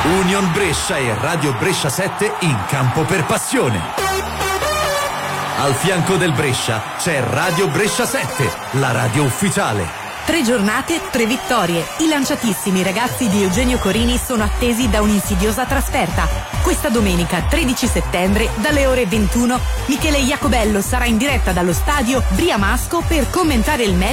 Union Brescia e Radio Brescia 7 in campo per passione. Al fianco del Brescia c'è Radio Brescia 7, la radio ufficiale. 3 giornate, 3 vittorie. I lanciatissimi ragazzi di Eugenio Corini sono attesi da un'insidiosa trasferta. Questa domenica 13 settembre dalle ore 21 Michele Iacobello sarà in diretta dallo stadio Briamasco per commentare il match